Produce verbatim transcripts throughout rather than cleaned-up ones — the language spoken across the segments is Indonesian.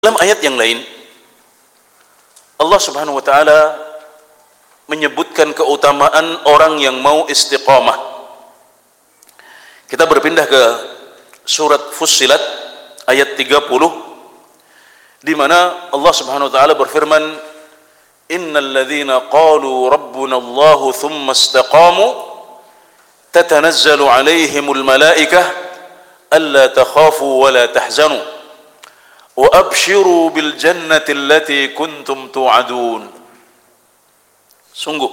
Dalam ayat yang lain, Allah Subhanahu wa taala menyebutkan keutamaan orang yang mau istiqamah. Kita berpindah ke surat Fussilat ayat tiga puluh, di mana Allah Subhanahu wa taala berfirman, "Innal ladzina qalu rabbuna Allahu tsumma istaqamu tatanazzalu 'alaihimul malaikah alla takhafu wa la tahzanu wa abshiru bil jannati allati kuntum tu'adun." Sungguh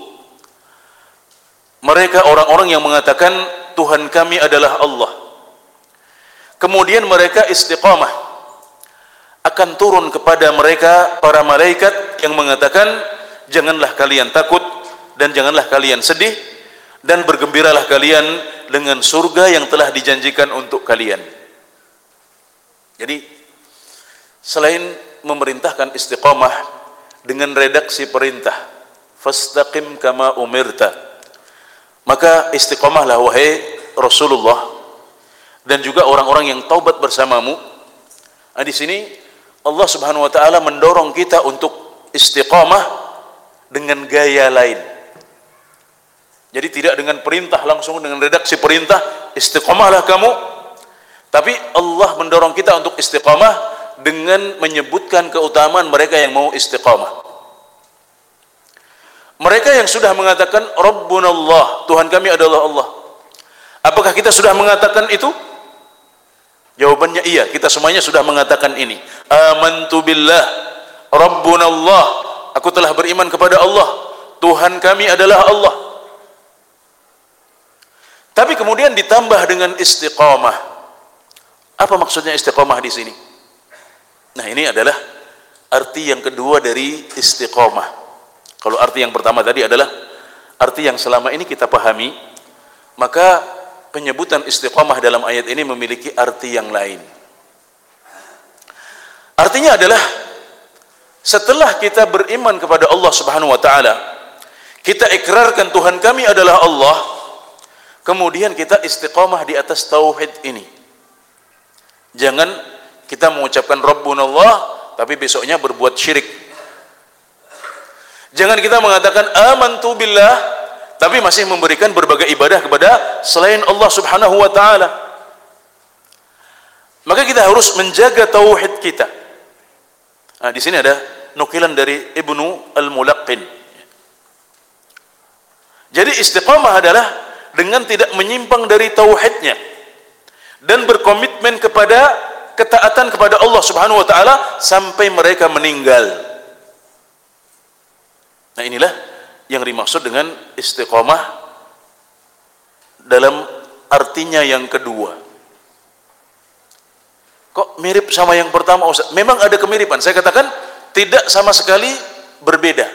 mereka orang-orang yang mengatakan Tuhan kami adalah Allah, kemudian mereka istiqamah, akan turun kepada mereka para malaikat yang mengatakan, janganlah kalian takut dan janganlah kalian sedih, dan bergembiralah kalian dengan surga yang telah dijanjikan untuk kalian. Jadi selain memerintahkan istiqamah dengan redaksi perintah, fastaqim kama umirta, maka istiqamahlah wahai Rasulullah dan juga orang-orang yang taubat bersamamu. Nah, di sini Allah Subhanahu wa taala mendorong kita untuk istiqamah dengan gaya lain. Jadi tidak dengan perintah langsung, dengan redaksi perintah istiqamahlah kamu, tapi Allah mendorong kita untuk istiqamah dengan menyebutkan keutamaan mereka yang mau istiqamah. Mereka yang sudah mengatakan Rabbuna Allah, Tuhan kami adalah Allah. Apakah kita sudah mengatakan itu? Jawabannya iya, kita semuanya sudah mengatakan ini. Amantu billah Rabbuna Allah, aku telah beriman kepada Allah, Tuhan kami adalah Allah. Tapi kemudian ditambah dengan istiqamah. Apa maksudnya istiqamah di sini? Nah, ini adalah arti yang kedua dari istiqamah. Kalau arti yang pertama tadi adalah arti yang selama ini kita pahami, maka penyebutan istiqamah dalam ayat ini memiliki arti yang lain. Artinya adalah setelah kita beriman kepada Allah Subhanahu wa taala, kita ikrarkan Tuhan kami adalah Allah, kemudian kita istiqamah di atas tauhid ini. Jangan kita mengucapkan Rabbuna Allah tapi besoknya berbuat syirik. Jangan kita mengatakan amantu billah tapi masih memberikan berbagai ibadah kepada selain Allah Subhanahu wa taala. Maka kita harus menjaga tauhid kita. Nah, di sini ada nukilan dari Ibnu Al-Mulaqqin. Jadi istiqamah adalah dengan tidak menyimpang dari tauhidnya dan berkomitmen kepada ketaatan kepada Allah Subhanahu wa taala sampai mereka meninggal. Nah, inilah yang dimaksud dengan istiqamah dalam artinya yang kedua. Kok mirip sama yang pertama, Ustaz? Memang ada kemiripan. Saya katakan tidak sama sekali berbeda.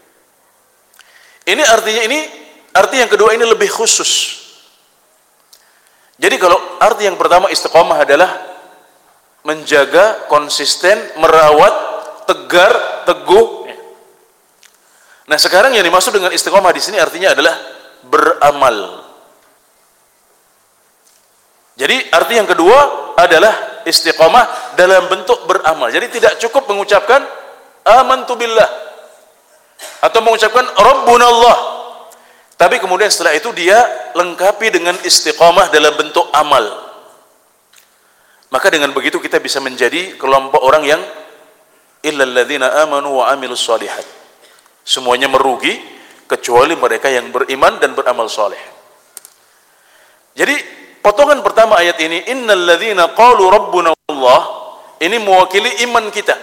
Ini artinya ini, arti yang kedua ini lebih khusus. Jadi kalau arti yang pertama istiqamah adalah menjaga, konsisten, merawat, tegar, teguh. Nah, sekarang yang dimaksud dengan istiqamah di sini artinya adalah beramal. Jadi arti yang kedua adalah istiqamah dalam bentuk beramal. Jadi tidak cukup mengucapkan amantu billah atau mengucapkan Rabbuna Allah, tapi kemudian setelah itu dia lengkapi dengan istiqamah dalam bentuk amal. Maka dengan begitu kita bisa menjadi kelompok orang yang illal ladzina amanu wa amilus shalihat. Semuanya merugi kecuali mereka yang beriman dan beramal soleh. Jadi potongan pertama ayat ini, innal ladzina qalu rabbuna Allah, ini mewakili iman kita.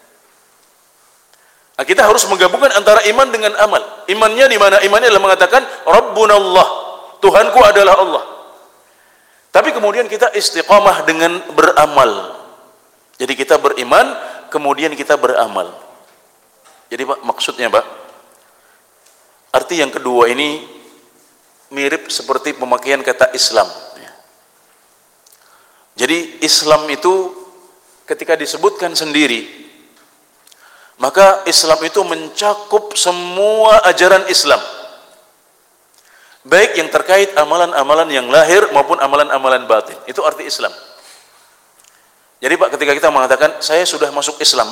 Nah, kita harus menggabungkan antara iman dengan amal. Imannya di mana? Imannya adalah mengatakan rabbuna Allah, Tuhanku adalah Allah. Tapi kemudian kita istiqamah dengan beramal. Jadi kita beriman, kemudian kita beramal. Jadi Pak, maksudnya Pak, arti yang kedua ini mirip seperti pemakaian kata Islam. Jadi Islam itu ketika disebutkan sendiri, maka Islam itu mencakup semua ajaran Islam, baik yang terkait amalan-amalan yang lahir maupun amalan-amalan batin. Itu arti Islam. Jadi Pak, ketika kita mengatakan saya sudah masuk Islam,